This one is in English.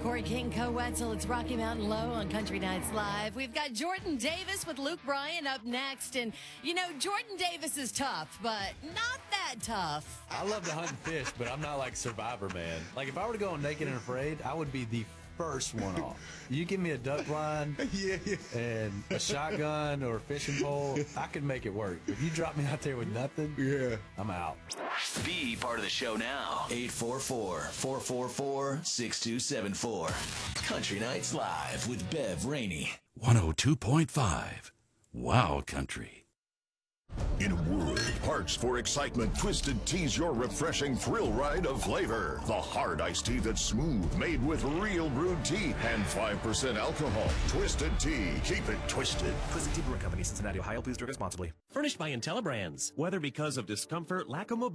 Corey King, Co-Wetzel. It's Rocky Mountain Low on Country Nights Live. We've got Jordan Davis with Luke Bryan up next. And, you know, Jordan Davis is tough, but not that tough. I love to hunt and fish, but I'm not like Survivor Man. Like, if I were to go on Naked and Afraid, I would be the first one off. You give me a duck line and a shotgun or a fishing pole, I could make it work. If you drop me out there with nothing, I'm out. Be part of the show now. 844-444-6274. Country Nights Live with Bev Rainey. 102.5. Wow, country. In a world parched for excitement, Twisted Tea's your refreshing thrill ride of flavor. The hard iced tea that's smooth, made with real brewed tea and 5% alcohol. Twisted Tea. Keep it twisted. Twisted Tea Brewing Company, Cincinnati, Ohio. Please drink responsibly. Furnished by IntelliBrands. Whether because of discomfort, lack of mobility,